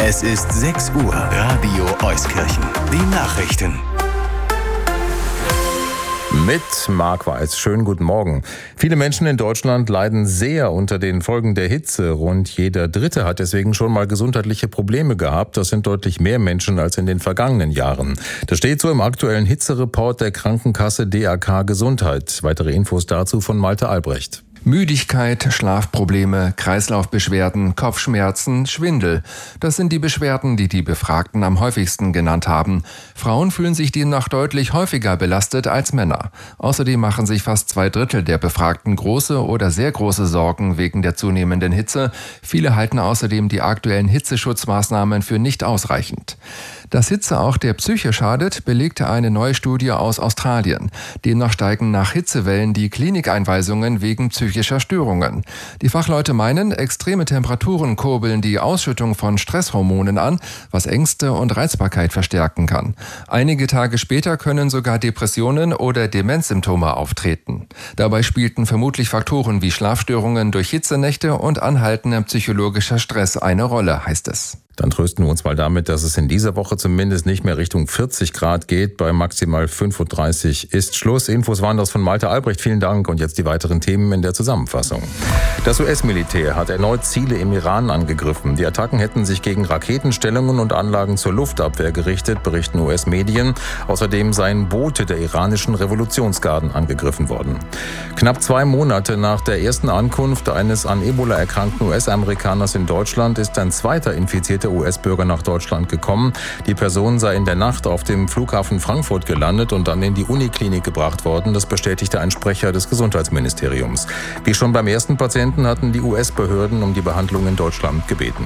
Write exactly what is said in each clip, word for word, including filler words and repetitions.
Es ist sechs Uhr. Radio Euskirchen. Die Nachrichten. Mit Marc Weiß. Schönen guten Morgen. Viele Menschen in Deutschland leiden sehr unter den Folgen der Hitze. Rund jeder Dritte hat deswegen schon mal gesundheitliche Probleme gehabt. Das sind deutlich mehr Menschen als in den vergangenen Jahren. Das steht so im aktuellen Hitzereport der Krankenkasse D A K Gesundheit. Weitere Infos dazu von Malte Albrecht. Müdigkeit, Schlafprobleme, Kreislaufbeschwerden, Kopfschmerzen, Schwindel. Das sind die Beschwerden, die die Befragten am häufigsten genannt haben. Frauen fühlen sich demnach deutlich häufiger belastet als Männer. Außerdem machen sich fast zwei Drittel der Befragten große oder sehr große Sorgen wegen der zunehmenden Hitze. Viele halten außerdem die aktuellen Hitzeschutzmaßnahmen für nicht ausreichend. Dass Hitze auch der Psyche schadet, belegte eine neue Studie aus Australien. Demnach steigen nach Hitzewellen die Klinikeinweisungen wegen psychischer Störungen. Die Fachleute meinen, extreme Temperaturen kurbeln die Ausschüttung von Stresshormonen an, was Ängste und Reizbarkeit verstärken kann. Einige Tage später können sogar Depressionen oder Demenzsymptome auftreten. Dabei spielten vermutlich Faktoren wie Schlafstörungen durch Hitzenächte und anhaltender psychologischer Stress eine Rolle, heißt es. Dann trösten wir uns mal damit, dass es in dieser Woche zumindest nicht mehr Richtung vierzig Grad geht. Bei maximal fünfunddreißig ist Schluss. Infos waren das von Malte Albrecht. Vielen Dank. Und jetzt die weiteren Themen in der Zusammenfassung. Das U S-Militär hat erneut Ziele im Iran angegriffen. Die Attacken hätten sich gegen Raketenstellungen und Anlagen zur Luftabwehr gerichtet, berichten U S-Medien. Außerdem seien Boote der iranischen Revolutionsgarden angegriffen worden. Knapp zwei Monate nach der ersten Ankunft eines an Ebola erkrankten U S-Amerikaners in Deutschland ist ein zweiter infizierter U S-Bürger nach Deutschland gekommen. Die Person sei in der Nacht auf dem Flughafen Frankfurt gelandet und dann in die Uniklinik gebracht worden. Das bestätigte ein Sprecher des Gesundheitsministeriums. Wie schon beim ersten Patienten hatten die U S-Behörden um die Behandlung in Deutschland gebeten.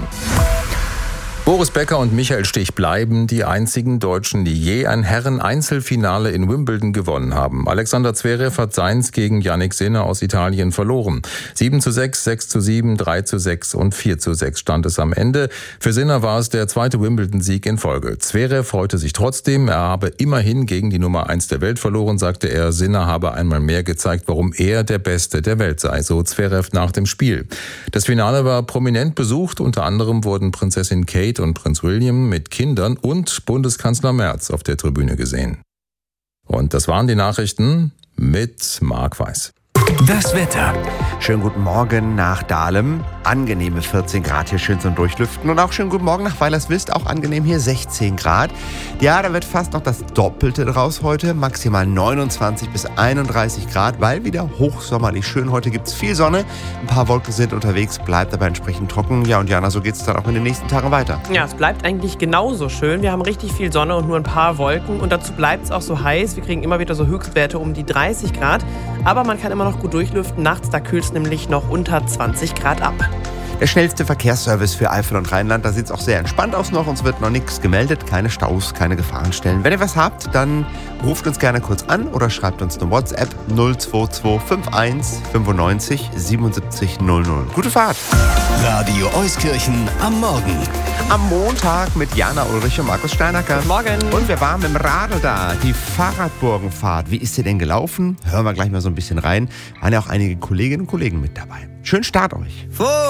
Boris Becker und Michael Stich bleiben die einzigen Deutschen, die je ein Herren-Einzelfinale in Wimbledon gewonnen haben. Alexander Zverev hat seins gegen Jannik Sinner aus Italien verloren. sieben zu sechs, sechs zu sieben, drei zu sechs und vier zu sechs stand es am Ende. Für Sinner war es der zweite Wimbledon-Sieg in Folge. Zverev freute sich trotzdem. Er habe immerhin gegen die Nummer eins der Welt verloren, sagte er. Sinner habe einmal mehr gezeigt, warum er der Beste der Welt sei, so Zverev nach dem Spiel. Das Finale war prominent besucht. Unter anderem wurden Prinzessin Kate und Prinz William mit Kindern und Bundeskanzler Merz auf der Tribüne gesehen. Und das waren die Nachrichten mit Marc Weiß. Das Wetter. Schönen guten Morgen nach Dahlem. Angenehme vierzehn Grad hier schön zum Durchlüften. Und auch schönen guten Morgen nach Weilerswist. Auch angenehm hier sechzehn Grad. Ja, da wird fast noch das Doppelte draus heute. Maximal neunundzwanzig bis einunddreißig Grad, weil wieder hochsommerlich schön. Heute gibt es viel Sonne. Ein paar Wolken sind unterwegs, bleibt aber entsprechend trocken. Ja, und Jana, so geht es dann auch in den nächsten Tagen weiter. Ja, es bleibt eigentlich genauso schön. Wir haben richtig viel Sonne und nur ein paar Wolken. Und dazu bleibt es auch so heiß. Wir kriegen immer wieder so Höchstwerte um die dreißig Grad. Aber man kann immer noch gut durchlüften. Nachts, da kühlt es nämlich noch unter zwanzig Grad ab. Der schnellste Verkehrsservice für Eifel und Rheinland, da sieht es auch sehr entspannt aus noch. Uns wird noch nichts gemeldet, keine Staus, keine Gefahrenstellen. Wenn ihr was habt, dann ruft uns gerne kurz an oder schreibt uns eine WhatsApp null zwei zwei fünf eins fünfundneunzig siebenundsiebzig null null. Gute Fahrt! Radio Euskirchen am Morgen. Am Montag mit Jana Ulrich und Markus Steinacker. Guten Morgen. Und wir waren mit dem Radl da, die Fahrradburgenfahrt. Wie ist sie denn gelaufen? Hören wir gleich mal so ein bisschen rein. Waren ja auch einige Kolleginnen und Kollegen mit dabei. Schönen Start euch. Vor